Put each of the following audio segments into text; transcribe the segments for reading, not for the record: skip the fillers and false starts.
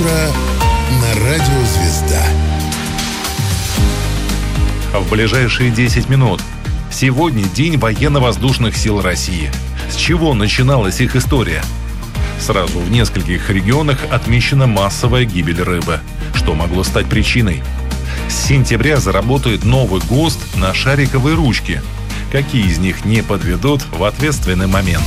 Утро на радио «Звезда». В ближайшие 10 минут. Сегодня День военно-воздушных сил России. С чего начиналась их история? Сразу в нескольких регионах отмечена массовая гибель рыбы. Что могло стать причиной? С сентября заработает новый ГОСТ на шариковой ручке. Какие из них не подведут в ответственный момент?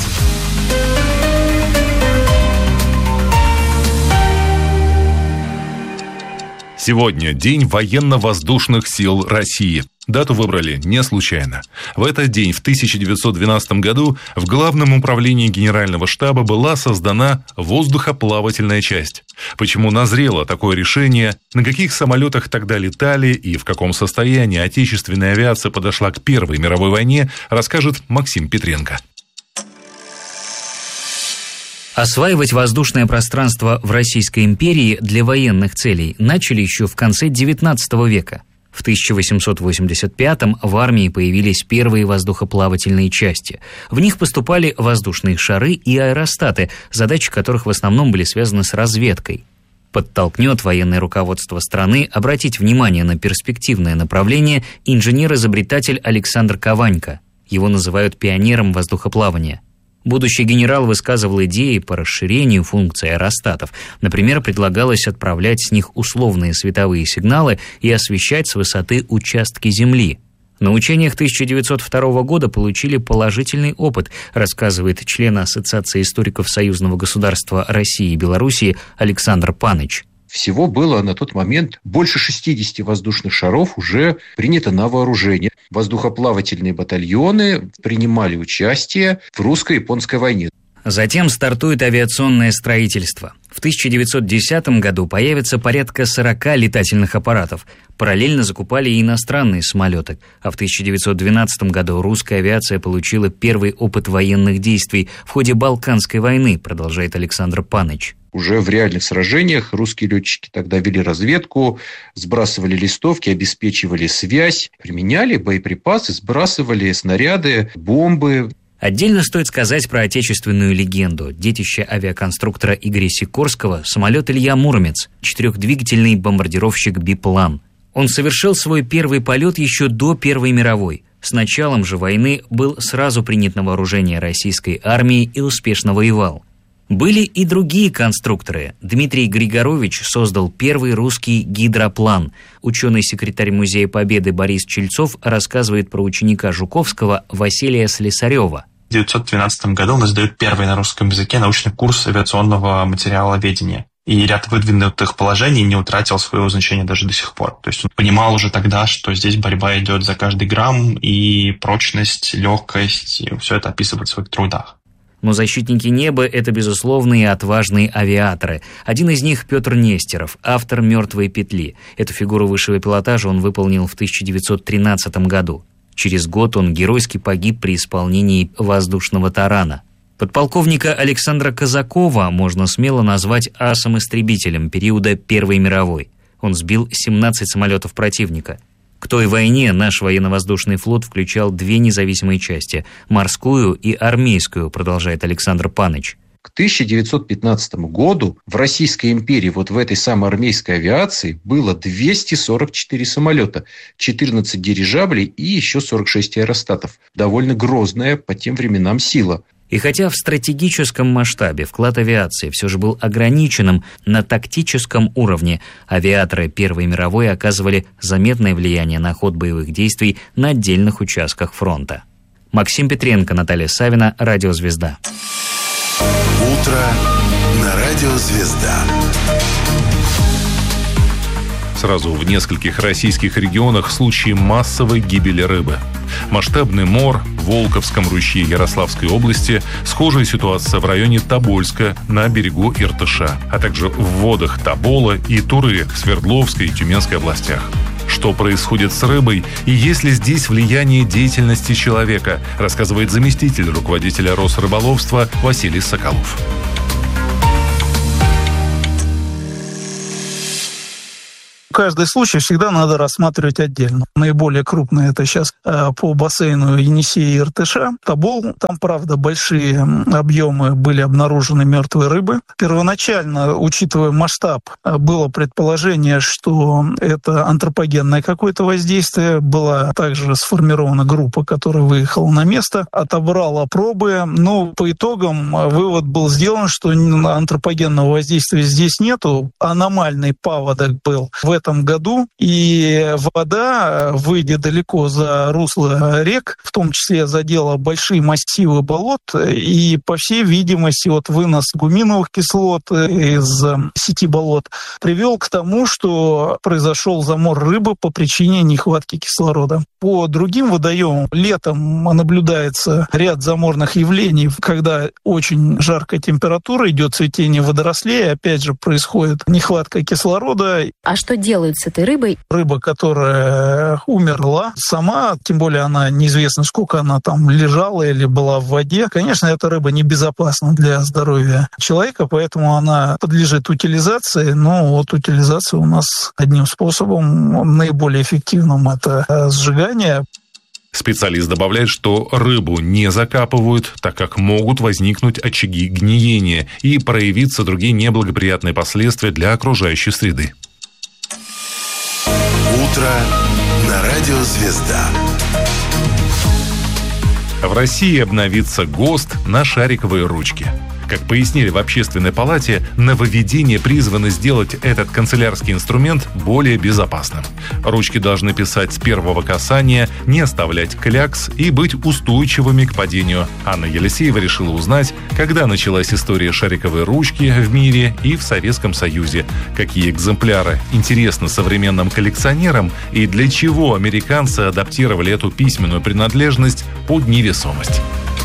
Сегодня День военно-воздушных сил России. Дату выбрали не случайно. В этот день, в 1912 году, в Главном управлении Генерального штаба была создана воздухоплавательная часть. Почему назрело такое решение, на каких самолетах тогда летали и в каком состоянии отечественная авиация подошла к Первой мировой войне, расскажет Максим Петренко. Осваивать воздушное пространство в Российской империи для военных целей начали еще в конце XIX века. В 1885-м в армии появились первые воздухоплавательные части. В них поступали воздушные шары и аэростаты, задачи которых в основном были связаны с разведкой. Подтолкнет военное руководство страны обратить внимание на перспективное направление инженер-изобретатель Александр Каванько. Его называют пионером воздухоплавания. Будущий генерал высказывал идеи по расширению функций аэростатов. Например, предлагалось отправлять с них условные световые сигналы и освещать с высоты участки Земли. На учениях 1902 года получили положительный опыт, рассказывает член Ассоциации историков Союзного государства России и Белоруссии Александр Паныч. Всего было на тот момент больше 60 воздушных шаров уже принято на вооружение. Воздухоплавательные батальоны принимали участие в русско-японской войне. Затем стартует авиационное строительство. В 1910 году появится порядка 40 летательных аппаратов. Параллельно закупали и иностранные самолеты. А в 1912 году русская авиация получила первый опыт военных действий в ходе Балканской войны, продолжает Александр Паныч. Уже в реальных сражениях русские летчики тогда вели разведку, сбрасывали листовки, обеспечивали связь, применяли боеприпасы, сбрасывали снаряды, бомбы. Отдельно стоит сказать про отечественную легенду. Детище авиаконструктора Игоря Сикорского – самолет Илья Муромец, 4-двигательный бомбардировщик «Биплан». Он совершил свой первый полет еще до Первой мировой. С началом же войны был сразу принят на вооружение российской армии и успешно воевал. Были и другие конструкторы. Дмитрий Григорович создал первый русский гидроплан. Ученый-секретарь Музея Победы Борис Чельцов рассказывает про ученика Жуковского Василия Слесарева. В 1912 году у нас дают первый на русском языке научный курс авиационного материаловедения. И ряд выдвинутых положений не утратил своего значения даже до сих пор. То есть он понимал уже тогда, что здесь борьба идет за каждый грамм, и прочность, легкость, и все это описывает в своих трудах. Но защитники неба – это безусловные и отважные авиаторы. Один из них – Петр Нестеров, автор «Мертвой петли». Эту фигуру высшего пилотажа он выполнил в 1913 году. Через год он геройски погиб при исполнении воздушного тарана. Подполковника Александра Казакова можно смело назвать асом-истребителем периода Первой мировой. Он сбил 17 самолетов противника. К той войне наш военно-воздушный флот включал 2 независимые части – морскую и армейскую, продолжает Александр Паныч. К 1915 году в Российской империи вот в этой самой армейской авиации было 244 самолета, 14 дирижаблей и еще 46 аэростатов. Довольно грозная по тем временам сила. И хотя в стратегическом масштабе вклад авиации все же был ограниченным, на тактическом уровне авиаторы Первой мировой оказывали заметное влияние на ход боевых действий на отдельных участках фронта. Максим Петренко, Наталья Савина, Радио «Звезда». Утро на радио «Звезда». Сразу в нескольких российских регионах случаи массовой гибели рыбы. Масштабный мор в Волковском ручье Ярославской области, схожая ситуация в районе Тобольска на берегу Иртыша, а также в водах Тобола и Туры в Свердловской и Тюменской областях. Что происходит с рыбой и есть ли здесь влияние деятельности человека, рассказывает заместитель руководителя Росрыболовства Василий Соколов. Каждый случай всегда надо рассматривать отдельно. Наиболее крупные это сейчас по бассейну Енисея и Иртыша. Тобол, там, правда, большие объемы были обнаружены мертвой рыбы. Первоначально, учитывая масштаб, было предположение, что это антропогенное какое-то воздействие. Была также сформирована группа, которая выехала на место, отобрала пробы, но по итогам вывод был сделан, что антропогенного воздействия здесь нету. Аномальный паводок был в этом году, и вода, выйдя далеко за русло рек, в том числе задела большие массивы болот, и, по всей видимости, вынос гуминовых кислот из сети болот привел к тому, что произошел замор рыбы по причине нехватки кислорода. По другим водоемам летом наблюдается ряд заморных явлений, когда очень жаркая температура, идет цветение водорослей, опять же происходит нехватка кислорода. А что делают с этой рыбой? Рыба, которая умерла сама, тем более она неизвестно, сколько она там лежала или была в воде. Конечно, эта рыба небезопасна для здоровья человека, поэтому она подлежит утилизации. Но утилизация у нас одним способом, наиболее эффективным, это сжигание. Специалист добавляет, что рыбу не закапывают, так как могут возникнуть очаги гниения и проявиться другие неблагоприятные последствия для окружающей среды. Утро на радио «Звезда». В России обновится ГОСТ на шариковые ручки. Как пояснили в Общественной палате, нововведение призвано сделать этот канцелярский инструмент более безопасным. Ручки должны писать с первого касания, не оставлять клякс и быть устойчивыми к падению. Анна Елисеева решила узнать, когда началась история шариковой ручки в мире и в Советском Союзе, какие экземпляры интересны современным коллекционерам и для чего американцы адаптировали эту письменную принадлежность под невесомость.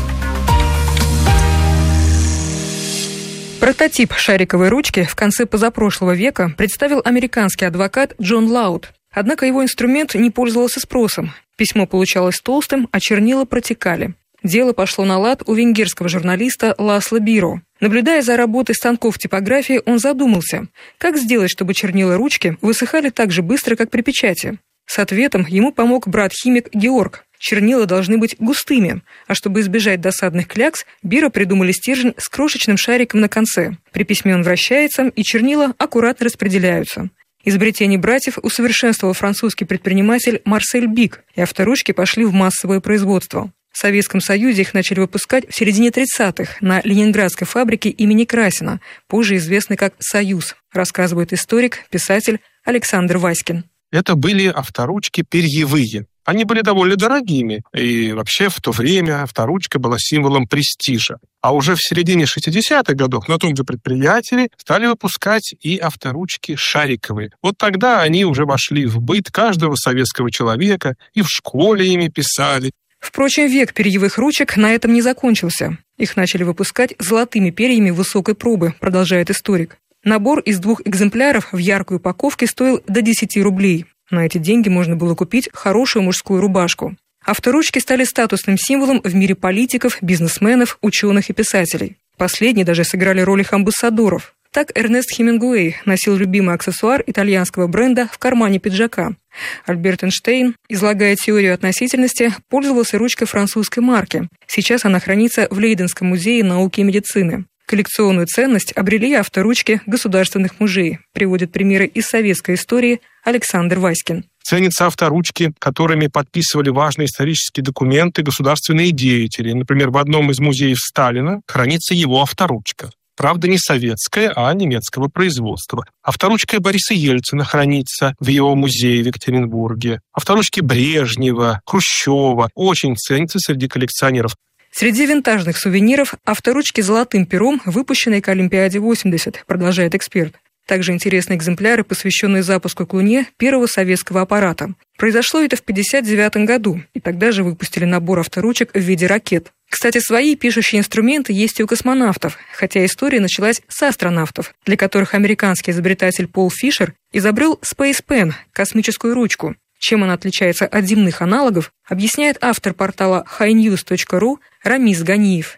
Прототип шариковой ручки в конце позапрошлого века представил американский адвокат Джон Лауд. Однако его инструмент не пользовался спросом. Письмо получалось толстым, а чернила протекали. Дело пошло на лад у венгерского журналиста Ласло Биро. Наблюдая за работой станков типографии, он задумался, как сделать, чтобы чернила ручки высыхали так же быстро, как при печати. С ответом ему помог брат-химик Георг. Чернила должны быть густыми, а чтобы избежать досадных клякс, Биро придумали стержень с крошечным шариком на конце. При письме он вращается, и чернила аккуратно распределяются. Изобретение братьев усовершенствовал французский предприниматель Марсель Бик, и авторучки пошли в массовое производство. В Советском Союзе их начали выпускать в середине 30-х на ленинградской фабрике имени Красина, позже известной как «Союз», рассказывает историк, писатель Александр Васькин. Это были авторучки перьевые. Они были довольно дорогими, и вообще в то время авторучка была символом престижа. А уже в середине 60-х годов на том же предприятии стали выпускать и авторучки шариковые. Вот тогда они уже вошли в быт каждого советского человека, и в школе ими писали. Впрочем, век перьевых ручек на этом не закончился. Их начали выпускать золотыми перьями высокой пробы, продолжает историк. Набор из 2 экземпляров в яркой упаковке стоил до 10 рублей. На эти деньги можно было купить хорошую мужскую рубашку. Авторучки стали статусным символом в мире политиков, бизнесменов, ученых и писателей. Последние даже сыграли роль их амбассадоров. Так Эрнест Хемингуэй носил любимый аксессуар итальянского бренда в кармане пиджака. Альберт Эйнштейн, излагая теорию относительности, пользовался ручкой французской марки. Сейчас она хранится в Лейденском музее науки и медицины. Коллекционную ценность обрели авторучки государственных музеев, приводит примеры из советской истории Александр Васькин. Ценятся авторучки, которыми подписывали важные исторические документы государственные деятели. Например, в одном из музеев Сталина хранится его авторучка. Правда, не советская, а немецкого производства. Авторучка Бориса Ельцина хранится в его музее в Екатеринбурге. Авторучки Брежнева, Хрущева очень ценятся среди коллекционеров. Среди винтажных сувениров авторучки золотым пером, выпущенные к Олимпиаде-80, продолжает эксперт. Также интересны экземпляры, посвященные запуску к Луне первого советского аппарата. Произошло это в 1959 году, и тогда же выпустили набор авторучек в виде ракет. Кстати, свои пишущие инструменты есть и у космонавтов, хотя история началась с астронавтов, для которых американский изобретатель Пол Фишер изобрел Space Pen – космическую ручку. Чем она отличается от земных аналогов, объясняет автор портала highnews.ru Рамис Ганиев.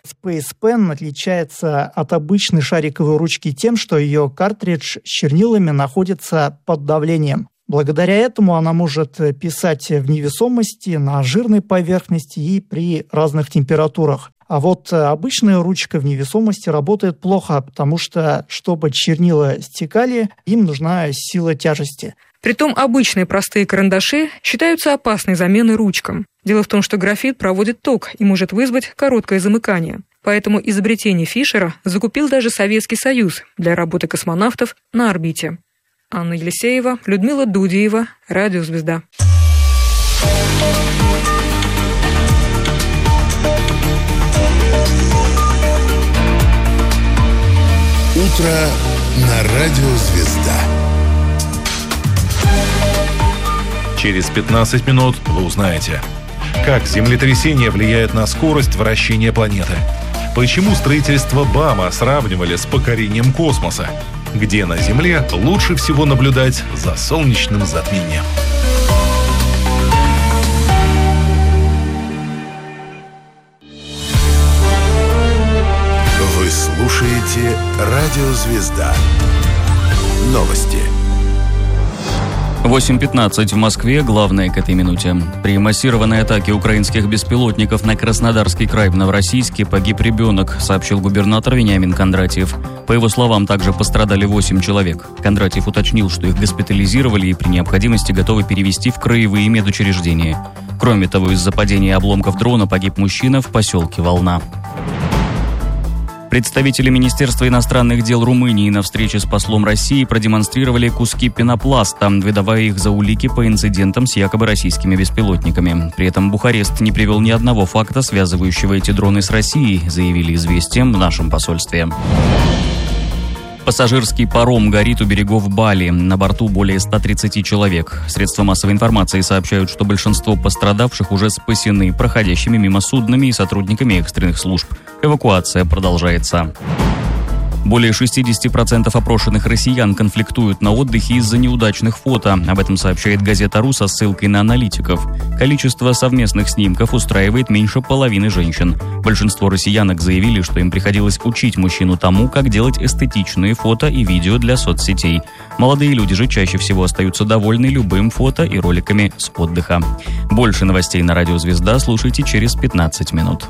Space Pen отличается от обычной шариковой ручки тем, что ее картридж с чернилами находится под давлением. Благодаря этому она может писать в невесомости, на жирной поверхности и при разных температурах. А вот обычная ручка в невесомости работает плохо, потому что, чтобы чернила стекали, им нужна сила тяжести. Притом обычные простые карандаши считаются опасной заменой ручкам. Дело в том, что графит проводит ток и может вызвать короткое замыкание. Поэтому изобретение Фишера закупил даже Советский Союз для работы космонавтов на орбите. Анна Елисеева, Людмила Дудиева, Радио «Звезда». Утро на Радио «Звезда». Через 15 минут вы узнаете, как землетрясение влияет на скорость вращения планеты, почему строительство БАМа сравнивали с покорением космоса, где на Земле лучше всего наблюдать за солнечным затмением. Вы слушаете Радио «Звезда». Новости. 8:15 в Москве. Главное к этой минуте. При массированной атаке украинских беспилотников на Краснодарский край в Новороссийске погиб ребенок, сообщил губернатор Вениамин Кондратьев. По его словам, также пострадали 8 человек. Кондратьев уточнил, что их госпитализировали и при необходимости готовы перевести в краевые медучреждения. Кроме того, из-за падения обломков дрона погиб мужчина в поселке Волна. Представители Министерства иностранных дел Румынии на встрече с послом России продемонстрировали куски пенопласта, выдавая их за улики по инцидентам с якобы российскими беспилотниками. При этом Бухарест не привел ни одного факта, связывающего эти дроны с Россией, заявили «Известиям» в нашем посольстве. Пассажирский паром горит у берегов Бали. На борту более 130 человек. Средства массовой информации сообщают, что большинство пострадавших уже спасены проходящими мимо суднами и сотрудниками экстренных служб. Эвакуация продолжается. Более 60% опрошенных россиян конфликтуют на отдыхе из-за неудачных фото. Об этом сообщает газета «Ру» со ссылкой на аналитиков. Количество совместных снимков устраивает меньше половины женщин. Большинство россиянок заявили, что им приходилось учить мужчину тому, как делать эстетичные фото и видео для соцсетей. Молодые люди же чаще всего остаются довольны любым фото и роликами с отдыха. Больше новостей на Радио «Звезда» слушайте через 15 минут.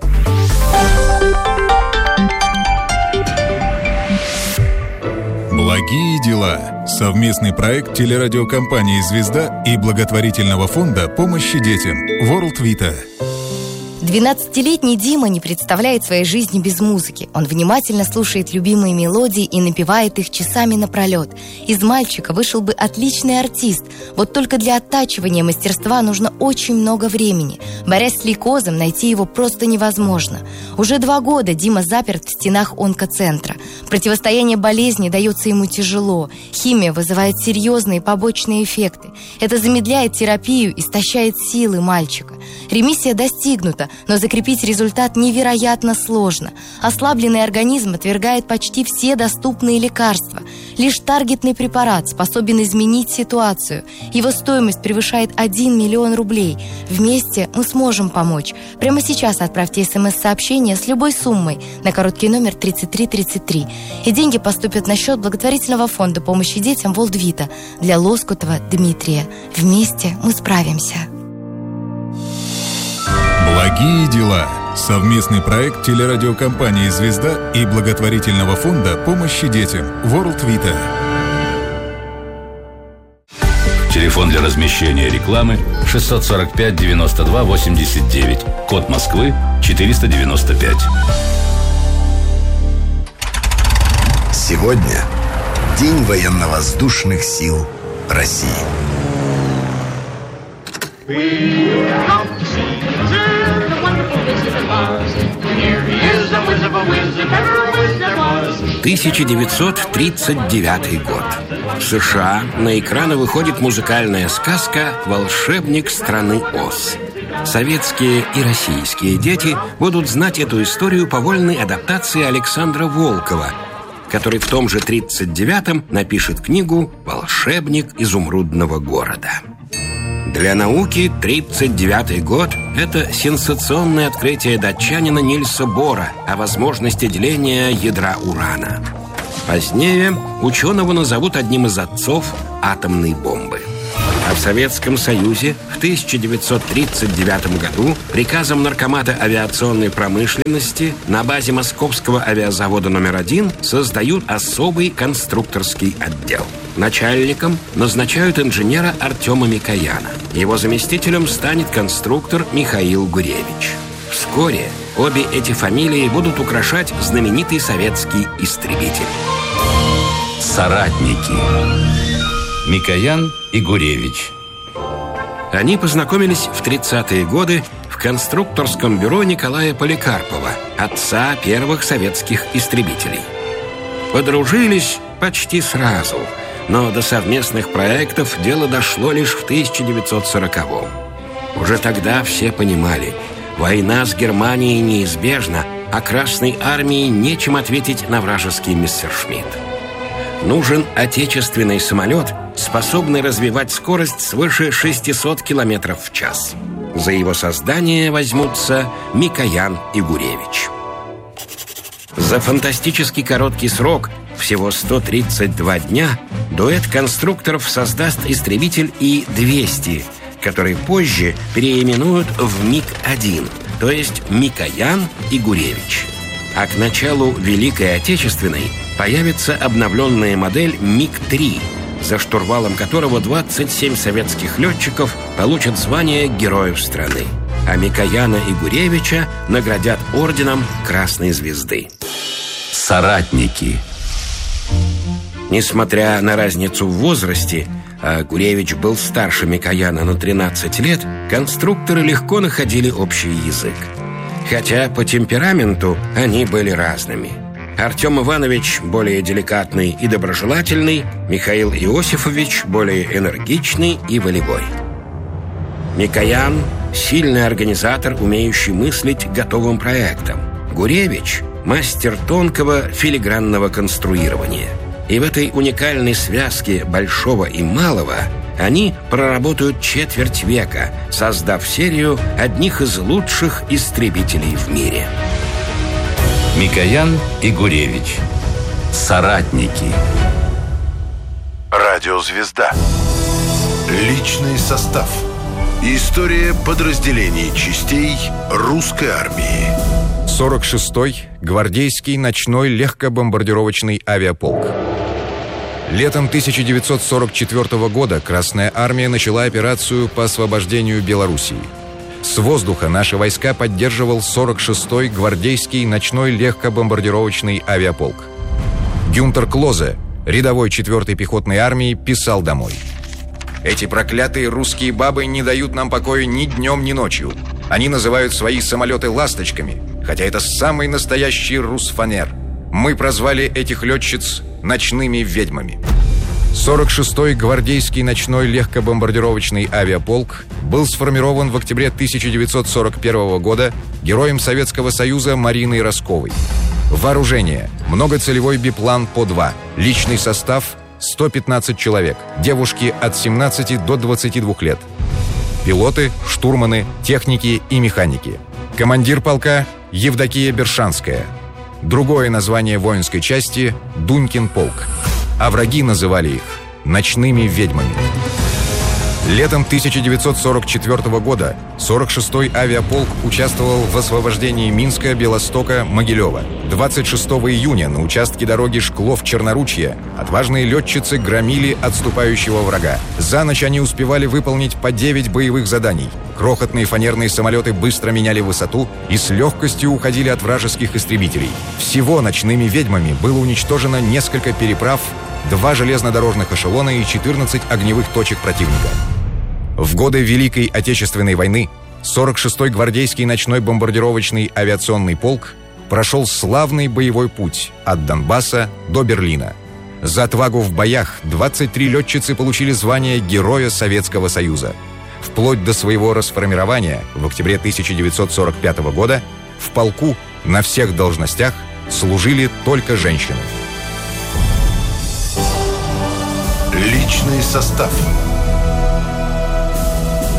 Благие дела. Совместный проект телерадиокомпании «Звезда» и благотворительного фонда помощи детям World Vita. 12-летний Дима не представляет своей жизни без музыки. Он внимательно слушает любимые мелодии и напевает их часами напролет. Из мальчика вышел бы отличный артист. Вот только для оттачивания мастерства нужно очень много времени. Борясь с лейкозом, найти его просто невозможно. Уже 2 года Дима заперт в стенах онкоцентра. Противостояние болезни дается ему тяжело. Химия вызывает серьезные побочные эффекты. Это замедляет терапию, истощает силы мальчика. Ремиссия достигнута, но закрепить результат невероятно сложно. Ослабленный организм отвергает почти все доступные лекарства. Лишь таргетный препарат способен изменить ситуацию. Его стоимость превышает 1 миллион рублей. Вместе мы сможем помочь. Прямо сейчас отправьте СМС-сообщение с любой суммой на короткий номер 3333. И деньги поступят на счет благотворительного фонда помощи детям World Vita для Лоскутова Дмитрия. Вместе мы справимся. Благие дела. Совместный проект телерадиокомпании «Звезда» и благотворительного фонда помощи детям World Vita. Телефон для размещения рекламы 645 92 89. Код Москвы 495. Сегодня День военно-воздушных сил России. «1939 год. В США на экраны выходит музыкальная сказка «Волшебник страны Оз». Советские и российские дети будут знать эту историю по вольной адаптации Александра Волкова, который в том же 1939-м напишет книгу «Волшебник изумрудного города». Для науки 1939 год – это сенсационное открытие датчанина Нильса Бора о возможности деления ядра урана. Позднее ученого назовут одним из отцов атомной бомбы. А в Советском Союзе в 1939 году приказом Наркомата авиационной промышленности на базе Московского авиазавода номер 1 создают особый конструкторский отдел. Начальником назначают инженера Артема Микояна. Его заместителем станет конструктор Михаил Гуревич. Вскоре обе эти фамилии будут украшать знаменитый советский истребитель. Соратники. Микоян и Гуревич. Они познакомились в 30-е годы в конструкторском бюро Николая Поликарпова, отца первых советских истребителей. Подружились почти сразу, но до совместных проектов дело дошло лишь в 1940-м. Уже тогда все понимали, война с Германией неизбежна, а Красной армии нечем ответить на вражеский Мессершмитт. Нужен отечественный самолет, способный развивать скорость свыше 600 км в час. За его создание возьмутся Микоян и Гуревич. За фантастически короткий срок, всего 132 дня, дуэт конструкторов создаст истребитель И-200, который позже переименуют в МиГ-1, то есть Микоян и Гуревич. А к началу Великой Отечественной появится обновленная модель МиГ-3, за штурвалом которого 27 советских летчиков получат звание Героев страны. А Микояна и Гуревича наградят орденом Красной Звезды. Соратники. Несмотря на разницу в возрасте, а Гуревич был старше Микояна на 13 лет, конструкторы легко находили общий язык. Хотя по темпераменту они были разными. Артем Иванович более деликатный и доброжелательный, Михаил Иосифович более энергичный и волевой. Микоян – сильный организатор, умеющий мыслить готовым проектом. Гуревич – мастер тонкого филигранного конструирования. И в этой уникальной связке большого и малого они проработают четверть века, создав серию одних из лучших истребителей в мире. Микоян и Гуревич. Соратники. Радиозвезда. Личный состав. История подразделений частей русской армии. 46-й гвардейский ночной легкобомбардировочный авиаполк. Летом 1944 года Красная армия начала операцию по освобождению Белоруссии. С воздуха наши войска поддерживал 46-й гвардейский ночной легкобомбардировочный авиаполк. Гюнтер Клозе, рядовой 4-й пехотной армии, писал домой: «Эти проклятые русские бабы не дают нам покоя ни днем, ни ночью. Они называют свои самолеты ласточками, хотя это самый настоящий русфанер. Мы прозвали этих летчиц ночными ведьмами». 46-й гвардейский ночной легкобомбардировочный авиаполк был сформирован в октябре 1941 года героем Советского Союза Мариной Росковой. Вооружение – многоцелевой биплан ПО-2, личный состав – 115 человек, девушки от 17 до 22 лет. Пилоты, штурманы, техники и механики. Командир полка – Евдокия Бершанская. Другое название воинской части – Дунькин полк. А враги называли их ночными ведьмами. Летом 1944 года 46-й авиаполк участвовал в освобождении Минска, Белостока, Могилева. 26 июня на участке дороги Шклов-Черноручье отважные летчицы громили отступающего врага. За ночь они успевали выполнить по 9 боевых заданий. Крохотные фанерные самолеты быстро меняли высоту и с легкостью уходили от вражеских истребителей. Всего ночными ведьмами было уничтожено несколько переправ, 2 железнодорожных эшелона и 14 огневых точек противника. В годы Великой Отечественной войны 46-й гвардейский ночной бомбардировочный авиационный полк прошел славный боевой путь от Донбасса до Берлина. За отвагу в боях 23 летчицы получили звание Героя Советского Союза. Вплоть до своего расформирования в октябре 1945 года в полку на всех должностях служили только женщины. Личный состав.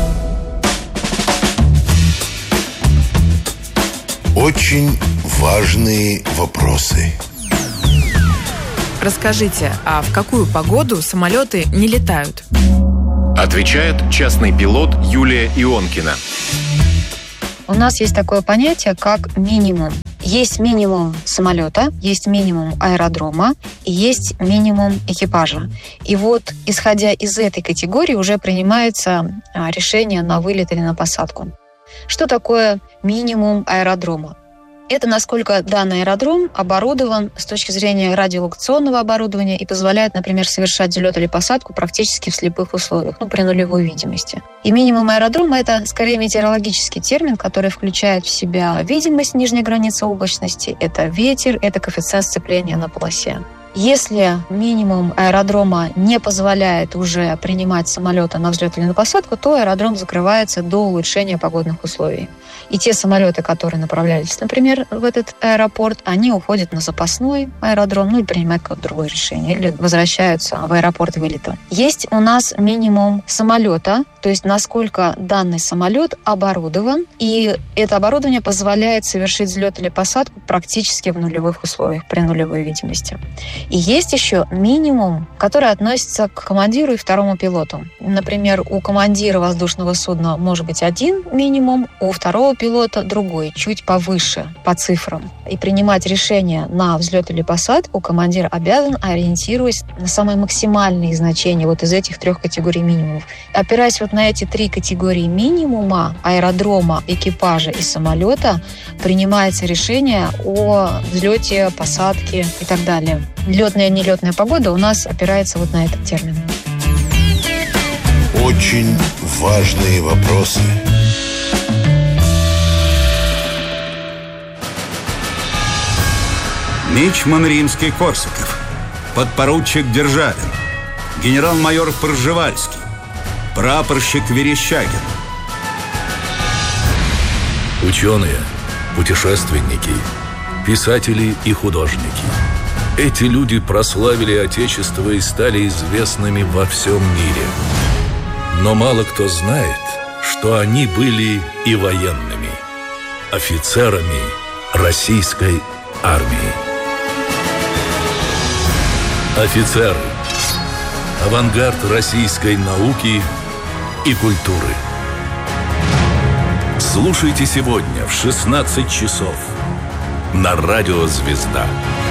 Очень важные вопросы. Расскажите, а в какую погоду самолеты не летают? Отвечает частный пилот Юлия Ионкина. У нас есть такое понятие, как минимум. Есть минимум самолета, есть минимум аэродрома и есть минимум экипажа. И вот, исходя из этой категории, уже принимается решение на вылет или на посадку. Что такое минимум аэродрома? Это насколько данный аэродром оборудован с точки зрения радиолокационного оборудования и позволяет, например, совершать взлет или посадку практически в слепых условиях, при нулевой видимости. И минимум аэродрома – это скорее метеорологический термин, который включает в себя видимость нижней границы облачности, это ветер, это коэффициент сцепления на полосе. Если минимум аэродрома не позволяет уже принимать самолеты на взлет или на посадку, то аэродром закрывается до улучшения погодных условий. И те самолеты, которые направлялись, например, в этот аэропорт, они уходят на запасной аэродром, и принимают какое-то другое решение, или возвращаются в аэропорт вылета. Есть у нас минимум самолета, то есть насколько данный самолет оборудован, и это оборудование позволяет совершить взлет или посадку практически в нулевых условиях, при нулевой видимости. И есть еще минимум, который относится к командиру и второму пилоту. Например, у командира воздушного судна может быть один минимум, у второго пилота другой, чуть повыше по цифрам. И принимать решение на взлет или посадку командир обязан, ориентируясь на самые максимальные значения вот из этих трех категорий минимумов. Опираясь вот на эти три категории минимума, аэродрома, экипажа и самолета, принимается решение о взлете, посадке и так далее. Летная и нелетная погода у нас опирается вот на этот термин. Очень важные вопросы. Мичман Римский-Корсаков, подпоручик Державин, генерал-майор Пржевальский, прапорщик Верещагин. Ученые, путешественники, писатели и художники. Эти люди прославили Отечество и стали известными во всем мире. Но мало кто знает, что они были и военными, офицерами российской армии. Офицеры. Авангард российской науки и культуры. Слушайте сегодня в 16 часов на радио «Звезда».